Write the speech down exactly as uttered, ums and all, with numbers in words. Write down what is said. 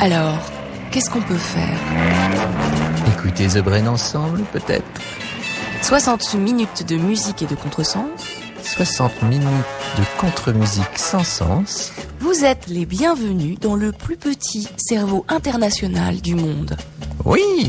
Alors, qu'est-ce qu'on peut faire? Écoutez The Brain ensemble, peut-être? soixante minutes de musique et de contresens. soixante minutes de contre-musique sans sens. Vous êtes les bienvenus dans le plus petit cerveau international du monde. Oui!